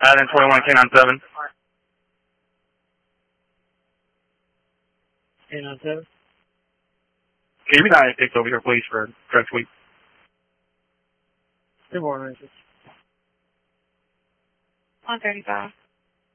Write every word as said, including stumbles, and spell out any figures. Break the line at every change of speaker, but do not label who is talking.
Add in twenty-one K nine seven.
K nine seven.
Can you be nine six over here, please, for drug sweep?
Good morning, Rangers.
one thirty-five.